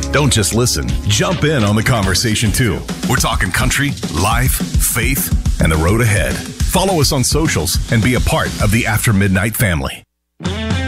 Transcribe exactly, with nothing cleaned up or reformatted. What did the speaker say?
Don't just listen. Jump in on the conversation, too. We're talking country, life, faith, and the road ahead. Follow us on socials and be a part of the After Midnight family.